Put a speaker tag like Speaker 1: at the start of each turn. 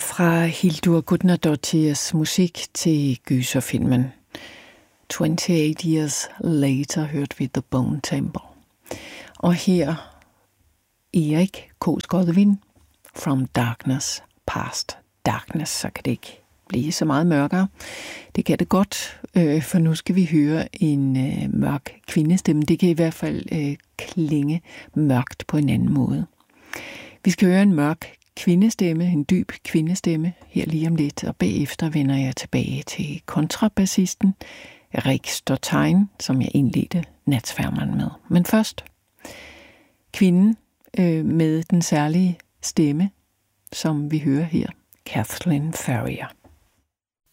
Speaker 1: Fra Hildur Gudnadottirs musik til gyserfilmen 28 Years Later hørte vi The Bone Temple. Og her Erik K. Skodvin, From Darkness Past Darkness, så kan det ikke blive så meget mørkere. Det kan det godt, for nu skal vi høre en mørk kvindestemme. Det kan i hvert fald klinge mørkt på en anden måde. Vi skal høre en mørk kvindestemme, en dyb kvindestemme, her lige om lidt, og bagefter vender jeg tilbage til kontrabassisten Rik Stortein, som jeg indledte natsværmeren med. Men først kvinden med den særlige stemme, som vi hører her, Kathleen Ferrier.